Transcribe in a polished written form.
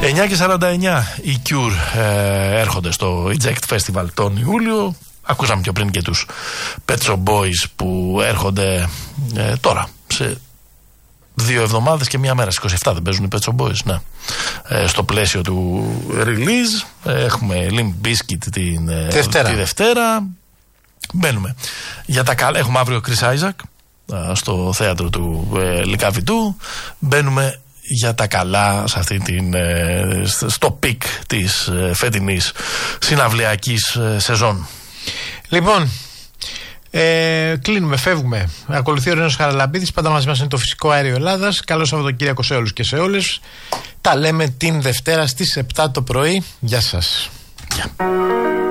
9:49 οι Cure έρχονται στο Eject Festival τον Ιούλιο. Ακούσαμε πιο πριν και τους Pet Shop Boys που έρχονται τώρα σε 2 εβδομάδες και 1 μέρα. Στις 27 δεν παίζουν οι Pet Shop Boys, ναι. Στο πλαίσιο του release έχουμε Limp Bizkit τη Δευτέρα. Μπαίνουμε για τα καλά. Έχουμε αύριο Chris Isaac στο θέατρο του Λυκαβητού. Μπαίνουμε για τα καλά σε αυτή στο πικ της φετινής συναυλιακής σεζόν. Λοιπόν, κλείνουμε, φεύγουμε. Ακολουθεί ο Ρένος Χαραλαμπίδης. Πάντα μαζί μας είναι το Φυσικό Αέριο Ελλάδας. Καλό Σαββατοκύριακο σε όλους και σε όλες. Τα λέμε την Δευτέρα στις 7 το πρωί. Γεια σας.